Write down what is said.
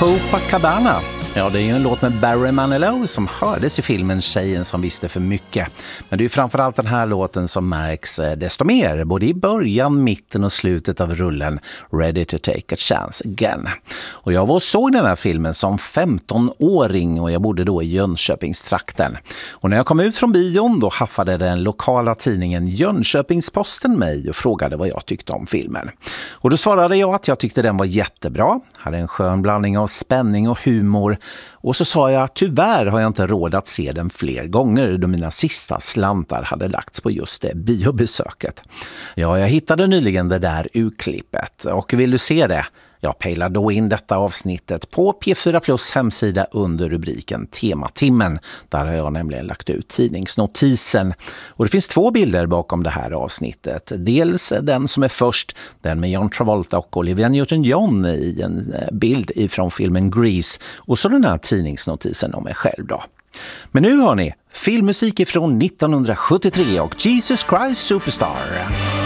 Copacabana. Ja, det är ju en låt med Barry Manilow som hördes i filmen Tjejen som visste för mycket. Men det är ju framförallt den här låten som märks desto mer, både i början, mitten och slutet av rullen Ready to take a chance again. Och jag var och såg den här filmen som 15-åring och jag bodde då i Jönköpingstrakten. Och när jag kom ut från bion då haffade den lokala tidningen Jönköpingsposten mig och frågade vad jag tyckte om filmen. Och då svarade jag att jag tyckte den var jättebra, hade en skön blandning av spänning och humor. Och så sa jag att tyvärr har jag inte råd att se den fler gånger då mina sista slantar hade lagts på just det biobesöket. Ja, jag hittade nyligen det där urklippet och vill du se det? Jag pejlar då in detta avsnittet på P4 Plus hemsida under rubriken Tematimmen. Där har jag nämligen lagt ut tidningsnotisen. Och det finns 2 bilder bakom det här avsnittet. Dels den som är först, den med John Travolta och Olivia Newton-John i en bild ifrån filmen Grease. Och så den här tidningsnotisen om mig själv då. Men nu hör ni filmmusik ifrån 1973 och Jesus Christ Superstar.